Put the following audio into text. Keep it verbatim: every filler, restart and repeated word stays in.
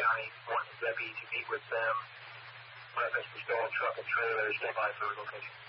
County, wanting the deputy to meet with them. Reference to stalled truck and trailer, stand by for location.